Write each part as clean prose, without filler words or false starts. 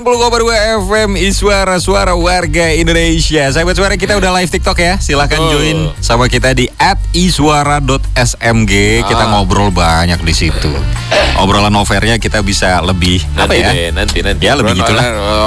90,2 FM Suara Warga Indonesia. Sahabat suara, kita udah live TikTok ya. Silahkan join sama kita di @iswara.smg. Kita ngobrol banyak di situ. Obrolan overnya kita bisa lebih nanti apa ya? Nanti ya lebih gitulah.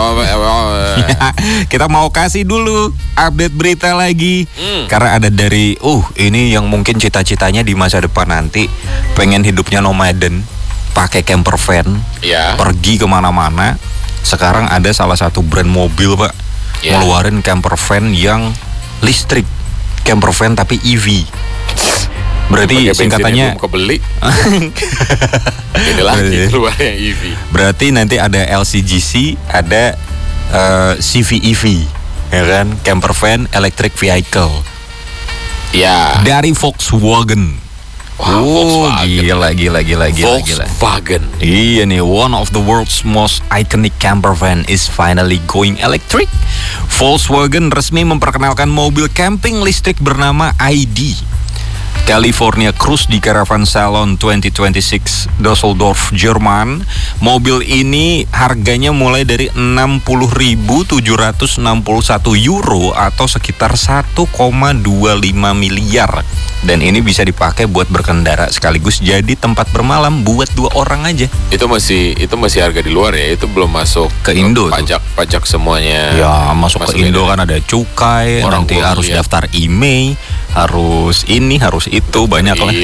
Kita mau kasih dulu update berita lagi. Karena ada dari ini yang mungkin cita-citanya di masa depan nanti pengen hidupnya nomaden, pakai camper van, pergi kemana-mana. Sekarang ada salah satu brand mobil, Pak, ngeluarin camper van yang listrik. Camper van tapi EV. Berarti singkatannya kebeli. Ini lagi keluar yang EV. Berarti nanti ada LCGC, ada CVEV, ya kan? Camper van electric vehicle. Ya. Dari Volkswagen. Gila. Volkswagen. Iya nih, one of the world's most iconic camper van is finally going electric. Volkswagen resmi memperkenalkan mobil camping listrik bernama ID. California Cruise di Caravan Salon 2026 Düsseldorf, Jerman. Mobil ini harganya mulai dari 60.761 euro atau sekitar 1,25 miliar. Dan ini bisa dipakai buat berkendara sekaligus jadi tempat bermalam buat 2 orang aja. Itu masih harga di luar ya, itu belum masuk ke Indo. Pajak semuanya. Ya, masuk ke Indo kan ada cukai, nanti harus daftar IMEI, harus ini, harus itu, banyak lah.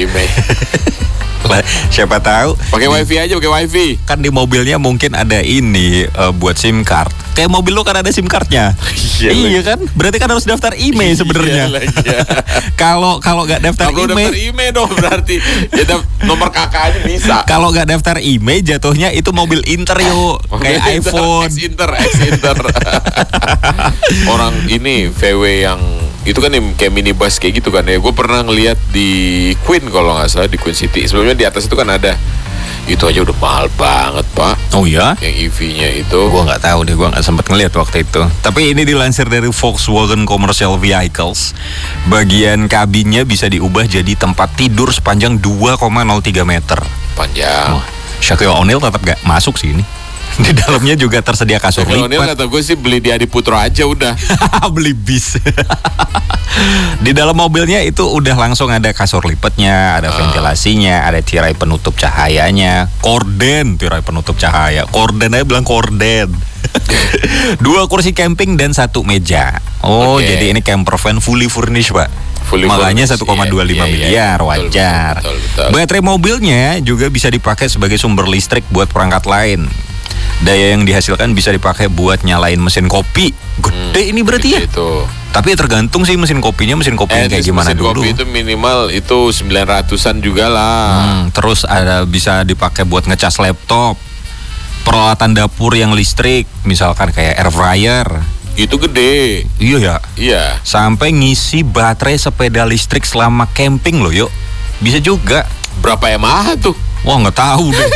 Siapa tahu pakai wifi aja, pakai wifi. Kan di mobilnya mungkin ada ini buat SIM card. Kayak mobil lo kan ada SIM cardnya. Iya kan? Berarti kan harus daftar IMEI sebenarnya. Kalau nggak daftar IMEI, daftar IMEI dong berarti. Ya nomor kakaknya bisa. Kalau nggak daftar IMEI jatuhnya itu mobil Inter yuk. Kayak iPhone. X Inter. Orang ini VW yang itu kan kayak minibus kayak gitu kan ya. Gue pernah ngeliat di Queen kalau nggak salah, di Queen City. Sebelumnya di atas itu kan ada. Itu aja udah mahal banget, Pak. Oh ya? Yang EV-nya itu. Gue nggak tahu deh, gue nggak sempat ngeliat waktu itu. Tapi ini dilansir dari Volkswagen Commercial Vehicles. Bagian kabinnya bisa diubah jadi tempat tidur sepanjang 2,03 meter. Panjang. Shaquille O'Neal tetap gak masuk sih ini. Di dalamnya juga tersedia kasur lipat. Shaquille O'Neal kata gue sih beli di Adiputro aja udah. Beli bis. Di dalam mobilnya itu udah langsung ada kasur lipatnya, ada ventilasinya, ada tirai penutup cahayanya, tirai penutup cahaya. Korden aja bilang korden. 2 kursi camping dan 1 meja. Jadi ini camper van fully furnished, Pak. Makanya 1,25 miliar, wajar. Betul. Baterai mobilnya juga bisa dipakai sebagai sumber listrik buat perangkat lain. Daya yang dihasilkan bisa dipakai buat nyalain mesin kopi. Gede ini berarti ya? Itu. Tapi tergantung sih mesin kopinya kayak gimana dulu. Mesin kopi itu minimal itu 900-an juga lah. Terus bisa dipakai buat ngecas laptop. Peralatan dapur yang listrik, misalkan kayak air fryer. Itu gede. Iya ya? Iya. Sampai ngisi baterai sepeda listrik selama camping loh, yuk. Bisa juga. Berapa mAh tuh? Wah, nggak tahu deh.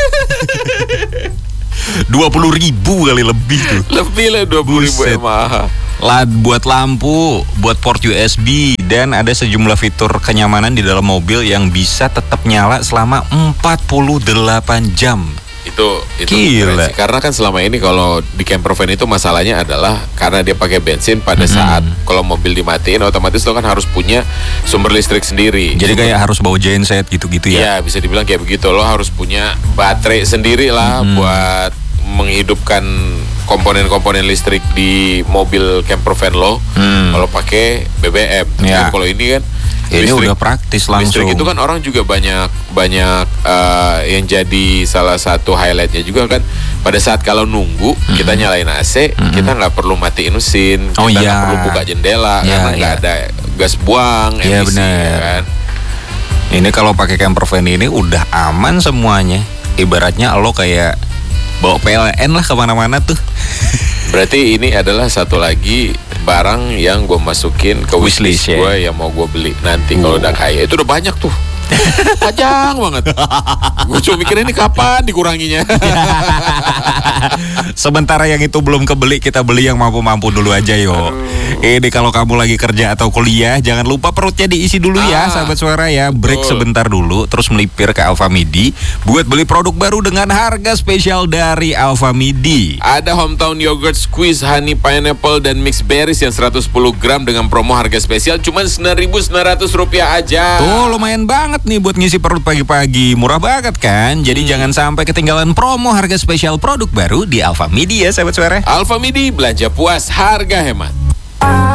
20.000 kali lebih tuh. Lebih lah 20.000 mAh. Buat lampu, buat port USB, dan ada sejumlah fitur kenyamanan di dalam mobil yang bisa tetap nyala selama 48 jam. Itu gila. Karena kan selama ini kalau di camper van itu masalahnya adalah karena dia pakai bensin pada saat kalau mobil dimatiin otomatis lo kan harus punya sumber listrik sendiri. Jadi kayak harus bawa genset gitu-gitu ya. Iya, bisa dibilang kayak begitu. Lo harus punya baterai sendiri lah buat menghidupkan komponen-komponen listrik di mobil camper van lo. Kalau pakai BBM. Ya. Kalau ini kan ini listrik, udah praktis langsung. Listrik itu kan orang juga banyak yang jadi salah satu highlightnya juga kan pada saat kalau nunggu kita nyalain AC, kita nggak perlu matiin mesin, kita nggak perlu buka jendela karena nggak ada gas buang, emisi, kan. Ini kalau pakai camper van ini udah aman semuanya. Ibaratnya lo kayak bawa PLN lah kemana-mana tuh. Berarti ini adalah satu lagi barang yang gue masukin ke wishlist gue yang mau gue beli nanti kalau udah kaya. Itu udah banyak tuh. Panjang banget. Gue cuma mikirnya ini kapan dikuranginya. Sementara yang itu belum kebeli, kita beli yang mampu-mampu dulu aja yo. Ini kalau kamu lagi kerja atau kuliah, jangan lupa perutnya diisi dulu ya, sahabat suara ya. Break sebentar dulu, terus melipir ke Alfamidi buat beli produk baru dengan harga spesial dari Alfamidi. Ada Hometown Yogurt Squeeze Honey Pineapple dan Mixed Berries yang 110 gram dengan promo harga spesial cuma Rp9.900 aja. Tuh lumayan banget nih buat ngisi perut pagi-pagi. Murah banget kan? Jadi jangan sampai ketinggalan promo harga spesial produk baru di Alfamidi ya, sahabat suara. Alfamidi, belanja puas, harga hemat.